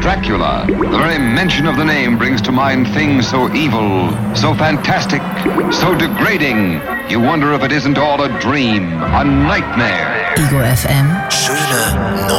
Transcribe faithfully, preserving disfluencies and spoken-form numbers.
Dracula. The very mention of the name brings to mind things so evil, so fantastic, so degrading. You wonder if it isn't all a dream, a nightmare. Ego F M. Schöne Neue.